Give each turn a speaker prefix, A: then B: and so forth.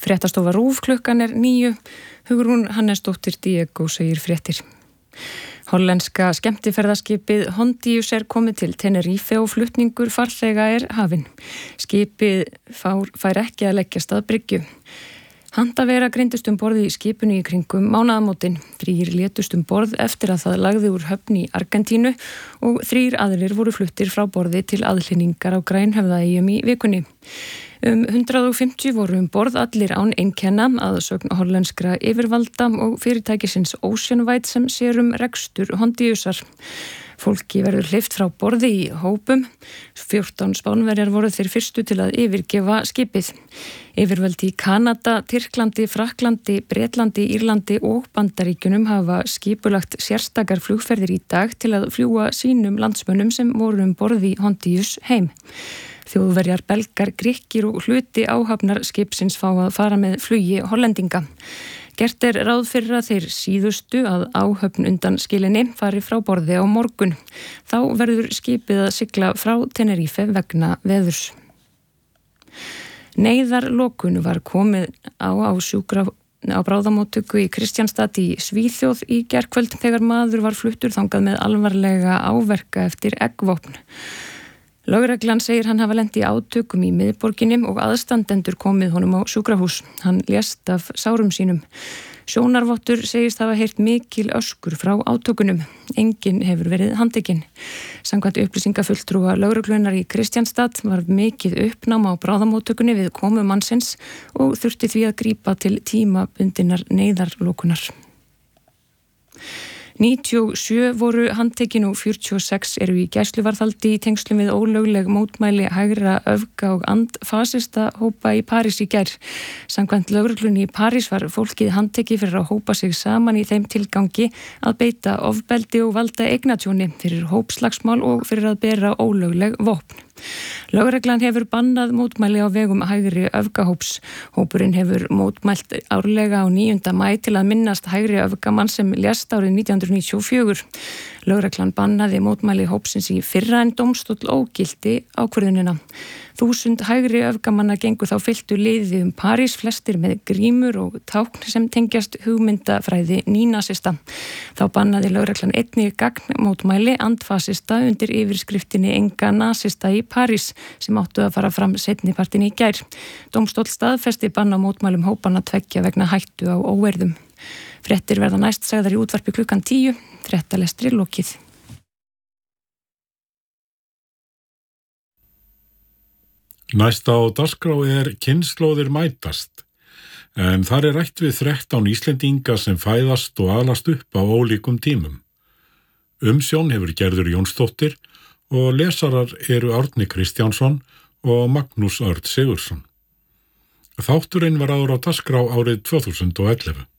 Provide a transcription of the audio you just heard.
A: Fréttastofa RÚV klukkan 9. Hugrún Hannesdóttir Diego segir fréttir. Hollenska skemmtiferðaskipið Hondius komið til Tenerife og flutningur farþega hafinn. Skipið fær ekki að leggjast að bryggju. Handavera greindust borð í skipinu í kringum mánaðamótin. 3 létust borð eftir að það lagði úr höfn í Argentínu og 3 aðrir voru fluttir frá borði til aðhlynningar á Grænhöfðaeyjum í vikunni. 150 voru borð allir án einkenna að sögn hollenskra yfirvalda og fyrirtækisins Oceanwide sem sér rekstur Hondiusar. Fólki verður hleypt frá borði í hópum. 14 Spánverjar voru þeir fyrstu til að yfirgefa skipið. Yfirvöld í Kanada, Tyrklandi, Frakklandi, Bretlandi, Írlandi og Bandaríkjunum hafa skipulagt sérstakar flugferðir í dag til að fljúga sínum landsmönnum sem voru borð í Hondius heim. Þjóðverjar, Belgar, Grikkir og hluti áhafnar skipsins fá að fara með flugi hollendinga. Gert ráð fyrir að þeir síðustu að áhöfn undan skilinni fari frá borði á morgun. Þá verður skipið að sigla frá Tenerife vegna veðurs. Neyðarlokun var komið á bráðamóttöku í Kristjánstad í Svíþjóð í gærkvöld þegar maður var fluttur þangað með alvarlega áverka eftir eggvopn. Lögreglan segir hann hafa lent í átökum í miðborginni og aðstandendur komið honum á sjúkrahús. Hann lést af sárum sínum. Sjónarvottur segist hafa heyrt mikil öskur frá átökunum. Enginn hefur verið handtekinn. Samkvæmt upplýsingafulltrúa lögreglunar í Kristjánstad var mikið uppnám á bráðamóttökunni við komu mannsins og þurfti því að grípa til tímabundinnar neyðarlokunar. 97 voru handtekin og 46 í gæsluvarðhaldi í tengslum við ólögleg mótmæli hægra öfga og andfasista hópa í París í gær. Samkvæmt lögreglunni í París var fólkið handtekið fyrir að hópa sig saman í þeim tilgangi að beita ofbeldi og valda eignatjóni fyrir hópslagsmál og fyrir að bera ólögleg vopn. Lögreglan hefur bannað mótmæli á vegum hægri öfgahóps. Hópurinn hefur mótmælt árlega á 9. maí til að minnast hægri öfgamann sem lést árið 1994. Lögreglan bannaði mótmæli hópsins í fyrra en dómstóll ógilti ákvörðunina. 1000 hægri öfgamanna gengu þá fylltu liði París, flestir með grímur og tákn sem tengjast hugmyndafræði nýnasista. Þá bannaði lögreglan einnig gagnmótmæli andfasista undir yfirskriftinni Enga nasista í París sem áttu að fara fram seinnipartin í gær. Dómstóll staðfesti banna mótmælum hópanna 2 vegna hættu á óeirðum. Fréttir verða næst sagðar í útvarpi klukkan 10. Fréttalestri lokið.
B: Næst á dagskrá kynslóðir mætast, en þar rætt við 13 Íslendinga sem fæðast og alast upp á ólíkum tímum. Umsjón hefur Gerður Jónsdóttir og lesarar eru Árni Kristjánsson og Magnús Örn Sigurðsson. Þátturinn var áður á dagskrá árið 2011.